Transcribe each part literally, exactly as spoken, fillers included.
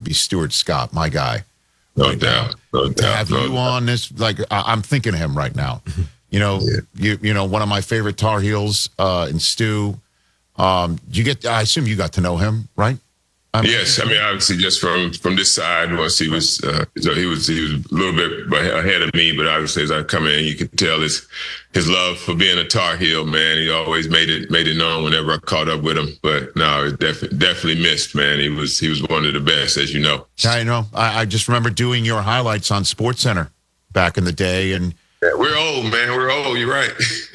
be Stuart Scott, my guy. No right doubt. Now. No To doubt. have no you doubt. on this, like I, I'm thinking of him right now. You know, Yeah. you you know, one of my favorite Tar Heels, uh, and Stu. Um, you get? I assume you got to know him, right? I mean, Yes, I mean obviously just from from this side, once he was uh, so he was he was a little bit ahead of me, but obviously as I come in, you could tell his his love for being a Tar Heel, man. He always made it made it known whenever I caught up with him. But no, it definitely definitely missed, man. He was he was one of the best, as you know. I know. I, I just remember doing your highlights on SportsCenter back in the day, and Yeah, we're old, man. We're old. You're right.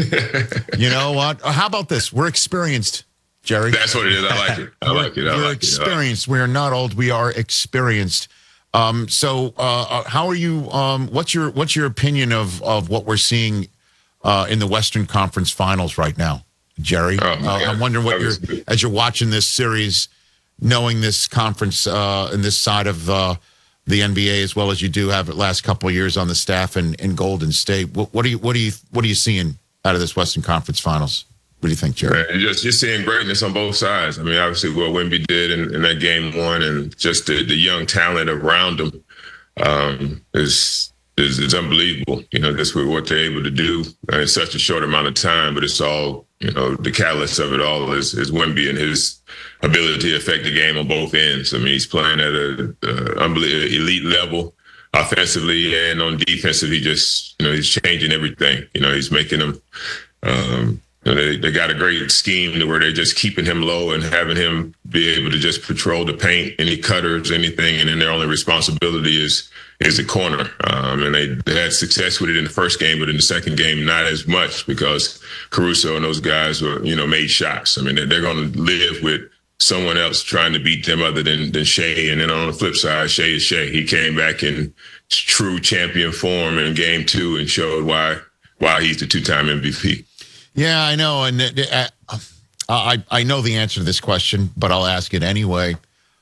you know what? How about this? We're experienced. Jerry, that's what it is. I like it. I like it. I we're like experienced. it. We are not old. We are experienced. Um, so, uh, how are you? Um, what's your What's your opinion of of what we're seeing uh, in the Western Conference Finals right now, Jerry? Oh, uh, I'm wondering what you're good. as you're watching this series, knowing this conference uh, and this side of uh, the N B A as well as you do have it last couple of years on the staff in, in Golden State. What, what are you What are you What are you seeing out of this Western Conference Finals? What do you think, Jerry? Man, just just seeing greatness on both sides. I mean, obviously what Wemby did in, in that game one, and just the, the young talent around him um, is, is is unbelievable. You know, just with what they're able to do in such a short amount of time. But it's all, you know, the catalyst of it all is is Wemby and his ability to affect the game on both ends. I mean, he's playing at a, a unbelievable elite level. Offensively and on defensive, he just, you know, he's changing everything. You know, he's making them. Um, They, they got a great scheme to where they're just keeping him low and having him be able to just patrol the paint, any cutters, anything, and then their only responsibility is is the corner. Um, and they, they had success with it in the first game, but in the second game, not as much because Caruso and those guys were, you know, made shots. I mean, they're, they're going to live with someone else trying to beat them other than than Shea. And then on the flip side, Shea is Shea. He came back in true champion form in game two and showed why why he's the two-time M V P. Yeah, I know, and uh, I I know the answer to this question, but I'll ask it anyway.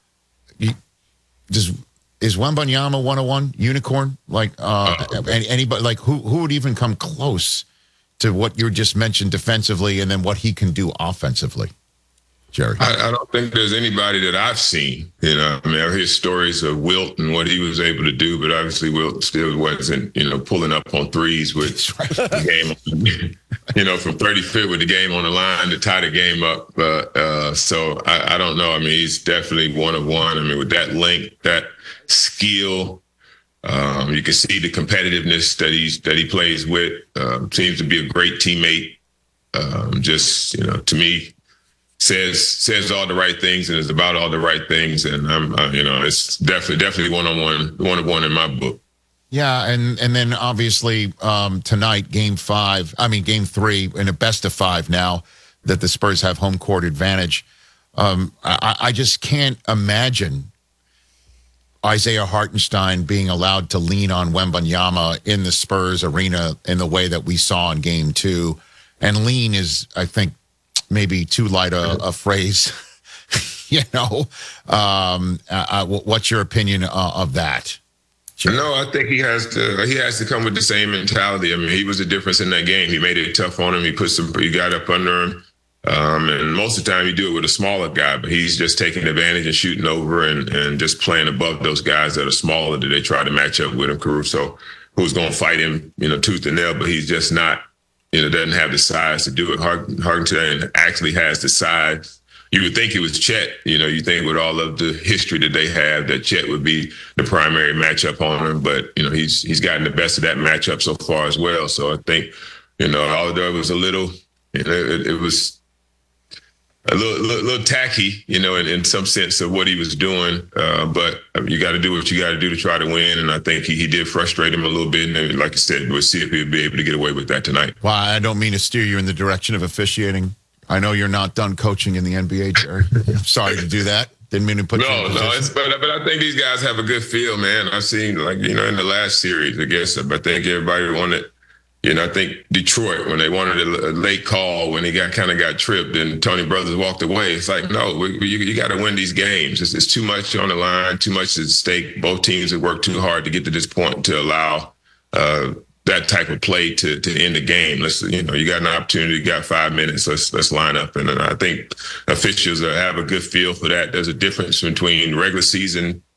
Does is Wembanyama one oh one unicorn? Like uh, uh, anybody? Like who who would even come close to what you just mentioned defensively, and then what he can do offensively? Jerry, I, I don't think there's anybody that I've seen. You know, I mean, I hear stories of Wilt and what he was able to do, but obviously Wilt still wasn't, you know, pulling up on threes with right. the game, you know, from thirty-fifth with the game on the line to tie the game up. Uh, uh, so I, I don't know. I mean, he's definitely one of one. I mean, with that length, that skill, um, you can see the competitiveness that he's that he plays with. Um, seems to be a great teammate. Um, just, you know, to me. Says says all the right things and is about all the right things, and I'm uh, you know it's definitely definitely one on one one of one in my book. Yeah, and and then obviously um, tonight, game five. I mean, game three in a best of five now that the Spurs have home court advantage. Um, I, I just can't imagine Isaiah Hartenstein being allowed to lean on Wembanyama in the Spurs arena in the way that we saw in game two. And lean is, I think, maybe too light a, a phrase, you know. Um, uh, what's your opinion uh, of that? Sure. No, I think he has to. He has to come with the same mentality. I mean, he was a difference in that game. He made it tough on him. He put some. He got up under him, um, and most of the time he do it with a smaller guy. But he's just taking advantage and shooting over and and just playing above those guys that are smaller that they try to match up with him. Caruso, who's going to fight him, you know, tooth and nail, but he's just not. You know, doesn't have the size to do it. Hartenstein actually has the size. You would think it was Chet. You know, you think with all of the history that they have, that Chet would be the primary matchup on him. But, you know, he's he's gotten the best of that matchup so far as well. So I think, you know, although it was a little, you know, it, it was a little, little, little tacky, you know, in, in some sense of what he was doing. Uh, but you got to do what you got to do to try to win. And I think he, he did frustrate him a little bit. And like I said, we'll see if he'll be able to get away with that tonight. Well, I don't mean to steer you in the direction of officiating. I know you're not done coaching in the N B A, Jerry. I'm sorry to do that. Didn't mean to put no, you in a position. No, it's, but, but I think these guys have a good feel, man. I've seen, like, you know, in the last series, I guess, I think everybody wanted, you know, I think Detroit, when they wanted a, a late call, when he got kind of got tripped and Tony Brothers walked away, it's like, no, we, you, you got to win these games. It's, it's too much on the line, too much at stake. Both teams have worked too hard to get to this point to allow uh, that type of play to to end the game. Let's, you know, you got an opportunity, you got five minutes, let's let's line up. And, and I think officials have a good feel for that. There's a difference between regular season